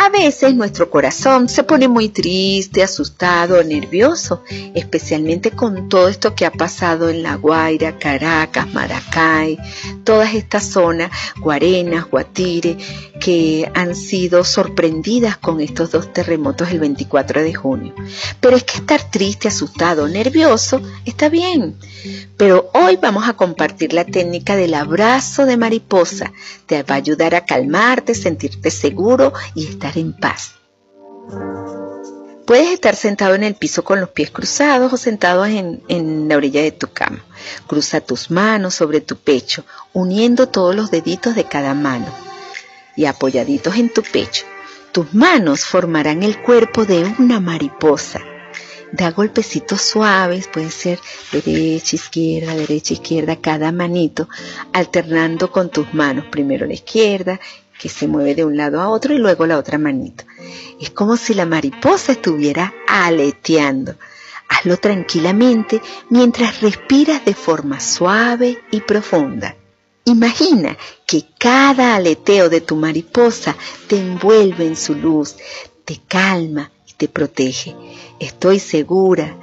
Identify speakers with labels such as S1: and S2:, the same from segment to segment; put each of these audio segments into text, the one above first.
S1: A veces nuestro corazón se pone muy triste, asustado, nervioso, especialmente con todo esto que ha pasado en La Guaira, Caracas, Maracay, todas estas zonas, Guarenas, Guatire, que han sido sorprendidas con estos dos terremotos el 24 de junio. Pero es que estar triste, asustado, nervioso está bien. Pero hoy vamos a compartir la técnica del abrazo de mariposa. Te va a ayudar a calmarte, sentirte seguro y estar en paz. Puedes estar sentado en el piso con los pies cruzados o sentado en la orilla de tu cama. Cruza tus manos sobre tu pecho, uniendo todos los deditos de cada mano y apoyaditos en tu pecho. Tus manos formarán el cuerpo de una mariposa. Da golpecitos suaves, puede ser derecha, izquierda, cada manito, alternando con tus manos. Primero la izquierda, que se mueve de un lado a otro, y luego la otra manito. Es como si la mariposa estuviera aleteando. Hazlo tranquilamente mientras respiras de forma suave y profunda. Imagina que cada aleteo de tu mariposa te envuelve en su luz, te calma y te protege. Estoy seguro,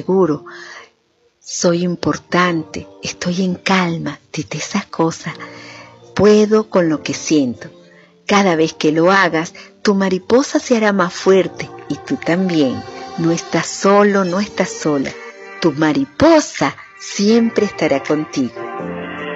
S1: soy importante, estoy en calma de esas cosas, puedo con lo que siento. Cada vez que lo hagas, tu mariposa se hará más fuerte y tú también. No estás solo, no estás sola. Tu mariposa siempre estará contigo.